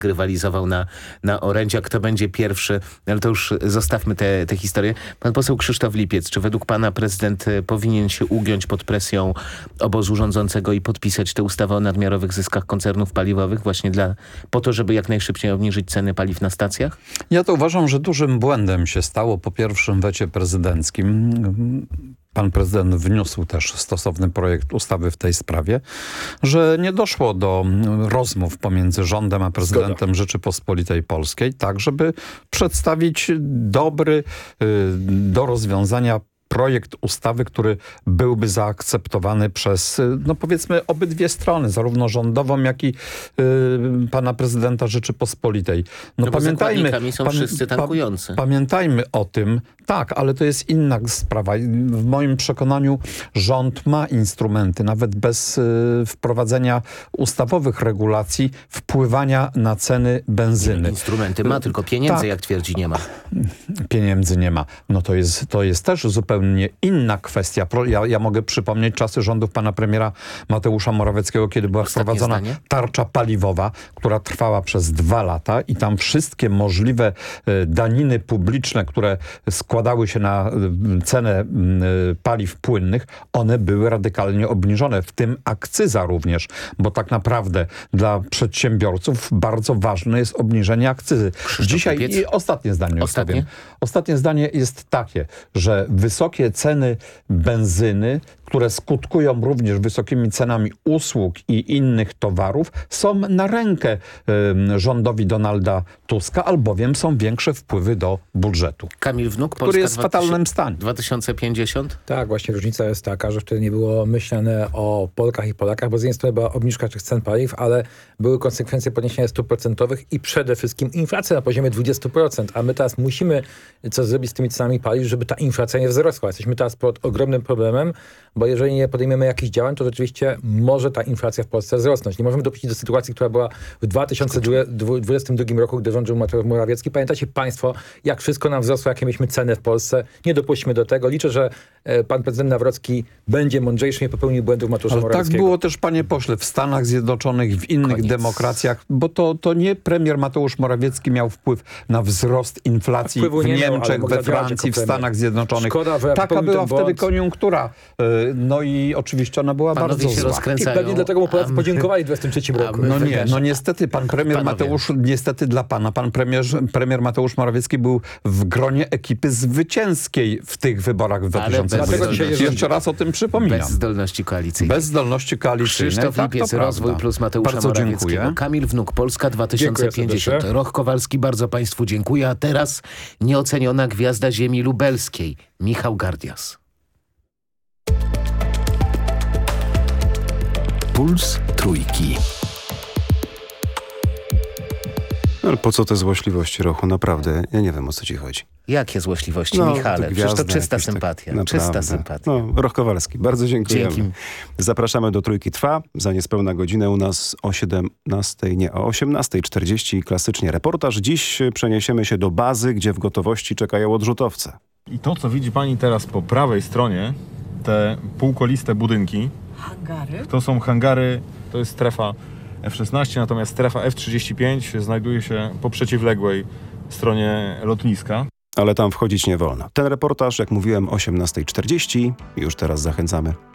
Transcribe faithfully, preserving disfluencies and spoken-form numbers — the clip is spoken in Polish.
rywalizował na, na orędziach, kto będzie pierwszy, ale to już zostawmy te, te historie. Pan poseł Krzysztof Lipiec, czy według pana prezydent powinien się ugiąć pod presją obozu rządzącego i podpisać tę ustawę o nadmiarowych zyskach koncernów paliwowych właśnie dla, po to, żeby jak najszybciej obniżyć ceny paliw na stacjach? Ja to uważam, że dużym błędem się stało po pierwszym wecie prezydenckim. Pan prezydent wniósł też stosowny projekt ustawy w tej sprawie, że nie doszło do rozmów pomiędzy rządem a prezydentem Zgoda. Rzeczypospolitej Polskiej, tak żeby przedstawić dobry do rozwiązania projekt ustawy, który byłby zaakceptowany przez, no powiedzmy, obydwie strony, zarówno rządową, jak i y, pana prezydenta Rzeczypospolitej. No, no pamiętajmy, są wszyscy tankujący. Pa, pamiętajmy o tym, tak, ale to jest inna sprawa. W moim przekonaniu rząd ma instrumenty, nawet bez y, wprowadzenia ustawowych regulacji, wpływania na ceny benzyny. Instrumenty ma, tylko pieniędzy, tak, jak twierdzi, nie ma. Pieniędzy nie ma. No to jest, to jest też zupełnie inna kwestia. Ja, ja mogę przypomnieć czasy rządów pana premiera Mateusza Morawieckiego, kiedy była Ostatnie wprowadzona zdanie? tarcza paliwowa, która trwała przez dwa lata i tam wszystkie możliwe y, daniny publiczne, które składały się na y, cenę y, paliw płynnych, one były radykalnie obniżone, w tym akcyza również, bo tak naprawdę dla przedsiębiorców bardzo ważne jest obniżenie akcyzy. Krzysztof Dzisiaj Lipiec. i ostatnie zdanie. Ostatnie? Powiem. Ostatnie zdanie jest takie, że wysokie ceny benzyny, które skutkują również wysokimi cenami usług i innych towarów, są na rękę y, rządowi Donalda Tuska, albowiem są większe wpływy do budżetu. Kamil Wnuk, który Polska jest w fatalnym stanie. dwa tysiące pięćdziesiąt? Tak, właśnie różnica jest taka, że wtedy nie było myślane o Polkach i Polakach, bo z jednej strony była obniżka tych cen paliw, ale były konsekwencje podniesienia stóp procentowych i przede wszystkim inflacja na poziomie dwadzieścia procent, a my teraz musimy coś zrobić z tymi cenami paliw, żeby ta inflacja nie wzrosła. Jesteśmy teraz pod ogromnym problemem, bo jeżeli nie podejmiemy jakichś działań, to rzeczywiście może ta inflacja w Polsce wzrosnąć. Nie możemy dopuścić do sytuacji, która była w dwa tysiące dwudziestym drugim roku, gdy rządził Mateusz Morawiecki. Pamiętacie państwo, jak wszystko nam wzrosło, jakie mieliśmy ceny w Polsce? Nie dopuśćmy do tego. Liczę, że e, pan prezydent Nawrocki będzie mądrzejszy, nie popełni błędów Mateusza Ale Morawieckiego. tak było też, panie pośle, w Stanach Zjednoczonych, w innych Koniec. demokracjach, bo to, to nie premier Mateusz Morawiecki miał wpływ na wzrost inflacji Wpływu w nie miał, ale Niemczech, mógł we zadziałać Francji, jako w Stanach Zjednoczonych. Szkoda, że ja Taka popełnił była ten wtedy błąd. koniunktura. Y, No i oczywiście ona była Panowie bardzo się zła. rozkręcają. I pewnie dlatego mu Polacy A my- podziękowali w dwudziestym trzecim roku. my- No nie, Wydarzy. no niestety pan premier Panowie. Mateusz, niestety dla pana, pan premier, premier Mateusz Morawiecki był w gronie ekipy zwycięskiej w tych wyborach w bez dwa tysiące dwudziestym. zdolności. Jeszcze raz o tym przypominam. Bez zdolności koalicyjnej. Bez zdolności koalicyjnej. Krzysztof tak, Lipiec, to Rozwój prawda. plus Mateusza Bardzo Morawieckiego. dziękuję. Kamil Wnuk, Polska dwa tysiące pięćdziesiąt. serdecznie. Roch Kowalski, bardzo państwu dziękuję. A teraz nieoceniona gwiazda ziemi lubelskiej, Michał Gardias. Puls Trójki. Ale po co te złośliwości, Rochu? Naprawdę, ja nie wiem, o co ci chodzi. Jakie złośliwości, No, Michale? to Przecież to gwiazda czysta jakieś tak- sympatia. naprawdę. Czysta sympatia. No, Roch Kowalski, bardzo dziękujemy. Dzięki. Zapraszamy do Trójki Trwa. Za niespełna godzinę u nas o siedemnastej, nie, o osiemnastej czterdzieści klasycznie reportaż. Dziś przeniesiemy się do bazy, gdzie w gotowości czekają odrzutowce. I to, co widzi pani teraz po prawej stronie, te półkoliste budynki, Hangary? to są hangary, to jest strefa F szesnaście, natomiast strefa F trzydzieści pięć znajduje się po przeciwległej stronie lotniska. Ale tam wchodzić nie wolno. Ten reportaż, jak mówiłem, o osiemnastej czterdzieści. Już teraz zachęcamy.